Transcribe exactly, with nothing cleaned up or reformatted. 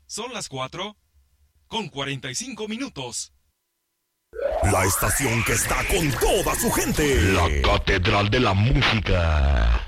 Son las cuatro con cuarenta y cinco minutos. La estación que está con toda su gente. La Catedral de la Música.